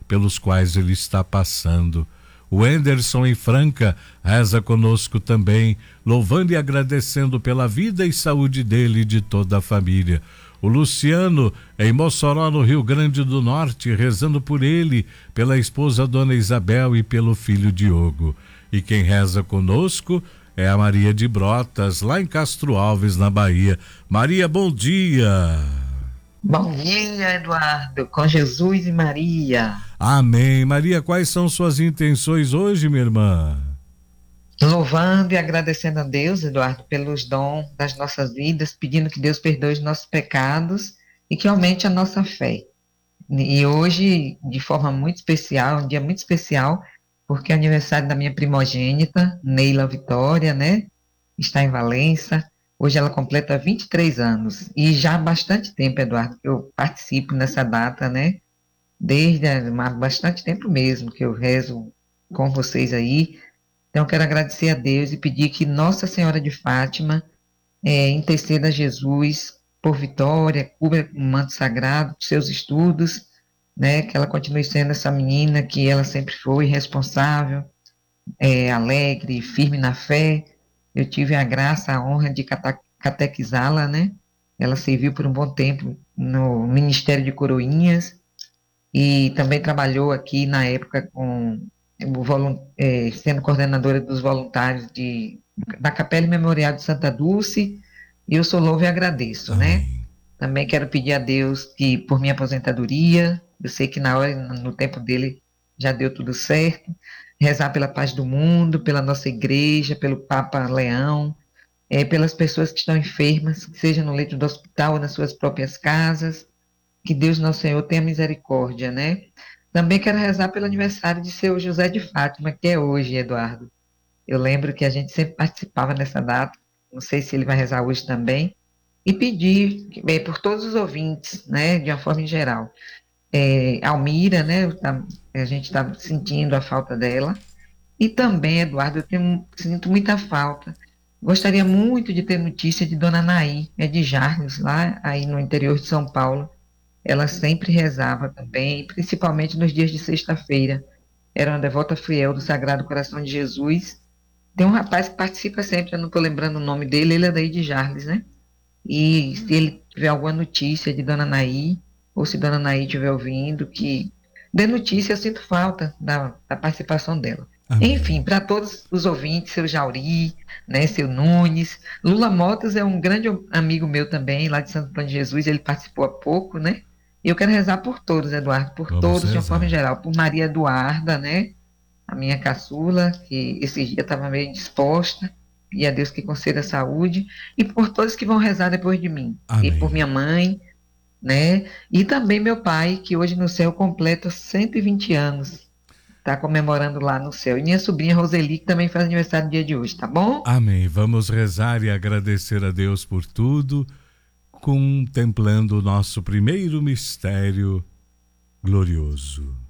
pelos quais ele está passando. O Anderson em Franca reza conosco também, louvando e agradecendo pela vida e saúde dele e de toda a família. O Luciano em Mossoró, no Rio Grande do Norte, rezando por ele, pela esposa Dona Isabel e pelo filho Diogo. E quem reza conosco é a Maria de Brotas, lá em Castro Alves, na Bahia. Maria, bom dia! Bom dia, Eduardo, com Jesus e Maria. Amém. Maria, quais são suas intenções hoje, minha irmã? Louvando e agradecendo a Deus, Eduardo, pelos dons das nossas vidas, pedindo que Deus perdoe os nossos pecados e que aumente a nossa fé. E hoje, de forma muito especial, um dia muito especial, porque é aniversário da minha primogênita, Neila Vitória, né? Está em Valença. Hoje ela completa 23 anos. E já há bastante tempo, Eduardo, que eu participo nessa data, né? Desde há bastante tempo mesmo que eu rezo com vocês aí. Então, eu quero agradecer a Deus e pedir que Nossa Senhora de Fátima interceda a Jesus por Vitória, cubra com o manto sagrado dos seus estudos, né? Que ela continue sendo essa menina que ela sempre foi, responsável, alegre, firme na fé. Eu tive a graça, a honra de catequizá-la, né? Ela serviu por um bom tempo no Ministério de Coroinhas e também trabalhou aqui na época sendo coordenadora dos voluntários da Capela Memorial de Santa Dulce, e eu sou louvo e agradeço, né? Amém. Também quero pedir a Deus que por minha aposentadoria, eu sei que na hora, no tempo dele, já deu tudo certo, rezar pela paz do mundo, pela nossa igreja, pelo Papa Leão, pelas pessoas que estão enfermas, que seja no leito do hospital ou nas suas próprias casas, que Deus nosso Senhor tenha misericórdia, né? Também quero rezar pelo aniversário de seu José de Fátima, que é hoje, Eduardo. Eu lembro que a gente sempre participava nessa data, não sei se ele vai rezar hoje também, e pedir por todos os ouvintes, né, de uma forma em geral. Almira, né, a gente está sentindo a falta dela, e também, Eduardo, sinto muita falta. Gostaria muito de ter notícia de Dona Naí, de Jarnes, lá aí no interior de São Paulo. Ela sempre rezava também, principalmente nos dias de sexta-feira. Era uma devota fiel do Sagrado Coração de Jesus. Tem um rapaz que participa sempre, eu não estou lembrando o nome dele, ele é daí de Jarles, né? E se ele tiver alguma notícia de Dona Naí, ou se Dona Naí estiver ouvindo, que dê notícia, eu sinto falta da participação dela. Enfim, Amém. para todos os ouvintes, seu Jauri, né, seu Nunes, Lula Motas é um grande amigo meu também, lá de Santo Antônio de Jesus, ele participou há pouco, né? E eu quero rezar por todos, Eduardo, por Vamos todos de uma forma rezar. geral, por Maria Eduarda, né? A minha caçula, que esses dias estava meio indisposta, e a Deus que conceda saúde, e por todos que vão rezar depois de mim, e por Amém. minha mãe, né? E também meu pai, que hoje no céu completa 120 anos, está comemorando lá no céu. E minha sobrinha Roseli, que também faz aniversário no dia de hoje, tá bom? Amém. Vamos rezar e agradecer a Deus por tudo, contemplando o nosso primeiro mistério glorioso.